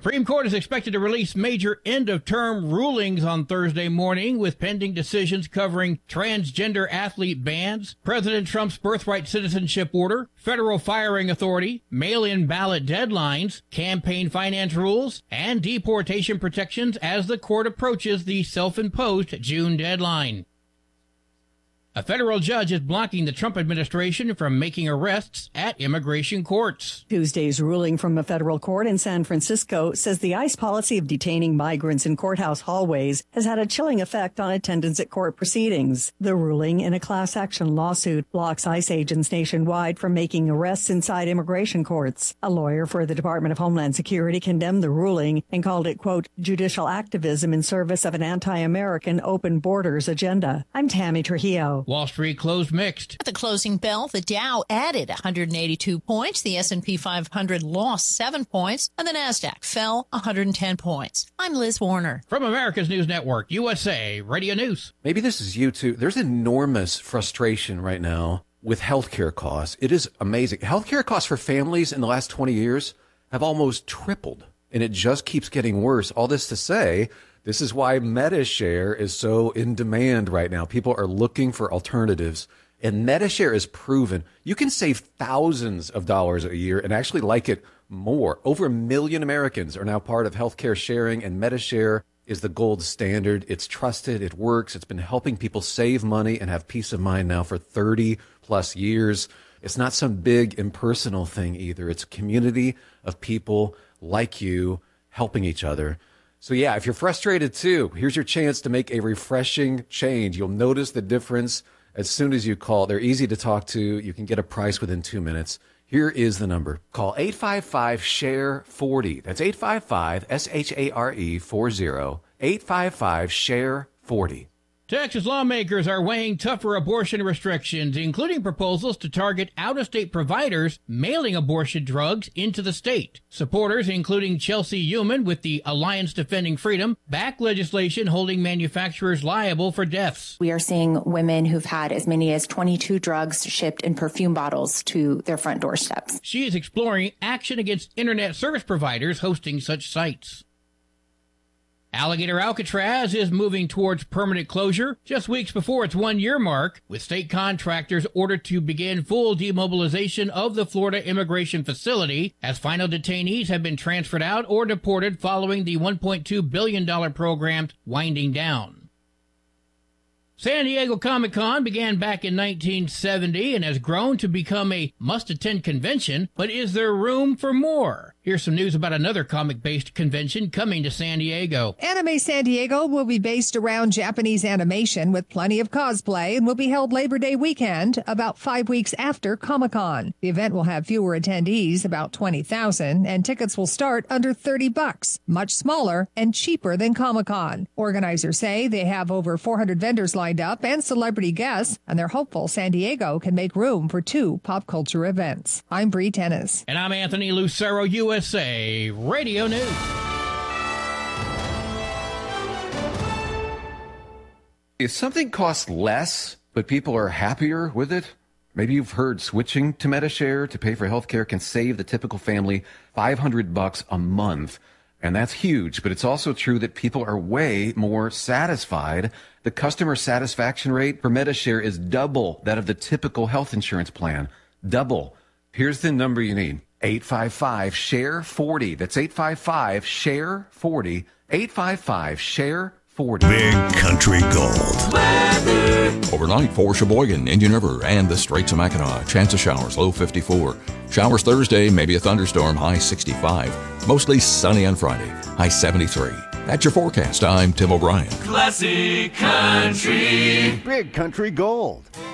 Supreme Court is expected to release major end-of-term rulings on Thursday morning with pending decisions covering transgender athlete bans, President Trump's birthright citizenship order, federal firing authority, mail-in ballot deadlines, campaign finance rules, and deportation protections as the court approaches the self-imposed June deadline. A federal judge is blocking the Trump administration from making arrests at immigration courts. Tuesday's ruling from a federal court in San Francisco says the ICE policy of detaining migrants in courthouse hallways has had a chilling effect on attendance at court proceedings. The ruling in a class action lawsuit blocks ICE agents nationwide from making arrests inside immigration courts. A lawyer for the Department of Homeland Security condemned the ruling and called it, quote, judicial activism in service of an anti-American open borders agenda. I'm Tammy Trujillo. Wall Street closed mixed. At the closing bell, the Dow added 182 points, the S&P 500 lost 7 points, and the Nasdaq fell 110 points. I'm Liz Warner. From America's News Network, USA Radio News. Maybe this is you too. There's enormous frustration right now with healthcare costs. It is amazing. Healthcare costs for families in the last 20 years have almost tripled, and it just keeps getting worse. All this to say, this is why Medi-Share is so in demand right now. People are looking for alternatives, and Medi-Share is proven. You can save thousands of dollars a year and actually like it more. Over 1 million Americans are now part of healthcare sharing, and Medi-Share is the gold standard. It's trusted. It works. It's been helping people save money and have peace of mind now for 30 plus years. It's not some big impersonal thing either. It's a community of people like you helping each other. So yeah, if you're frustrated too, here's your chance to make a refreshing change. You'll notice the difference as soon as you call. They're easy to talk to. You can get a price within 2 minutes. Here is the number. Call 855-SHARE-40. That's 855-SHARE-40. 855-SHARE-40. Texas lawmakers are weighing tougher abortion restrictions, including proposals to target out-of-state providers mailing abortion drugs into the state. Supporters, including Chelsea Human with the Alliance Defending Freedom, back legislation holding manufacturers liable for deaths. We are seeing women who've had as many as 22 drugs shipped in perfume bottles to their front doorsteps. She is exploring action against internet service providers hosting such sites. Alligator Alcatraz is moving towards permanent closure just weeks before its 1-year mark, with state contractors ordered to begin full demobilization of the Florida immigration facility as final detainees have been transferred out or deported following the $1.2 billion program winding down. San Diego Comic-Con began back in 1970 and has grown to become a must-attend convention, but is there room for more? Here's some news about another comic-based convention coming to San Diego. Anime San Diego will be based around Japanese animation with plenty of cosplay and will be held Labor Day weekend, about 5 weeks after Comic-Con. The event will have fewer attendees, about 20,000, and tickets will start under $30, much smaller and cheaper than Comic-Con. Organizers say they have over 400 vendors lined up and celebrity guests, and they're hopeful San Diego can make room for 2 pop culture events. I'm Bree Tennis. And I'm Anthony Lucero, USA Radio News. If something costs less, but people are happier with it, maybe you've heard switching to Medi-Share to pay for healthcare can save the typical family $500 a month. And that's huge, but it's also true that people are way more satisfied. The customer satisfaction rate for Medi-Share is double that of the typical health insurance plan. Double. Here's the number you need. 855-SHARE-40. That's 855-SHARE-40. 855-SHARE-40. Big Country Gold. Weather. Overnight for Sheboygan, Indian River, and the Straits of Mackinac. Chance of showers, low 54. Showers Thursday, maybe a thunderstorm, high 65. Mostly sunny on Friday, high 73. That's your forecast. I'm Tim O'Brien. Classic Country. Big Country Gold.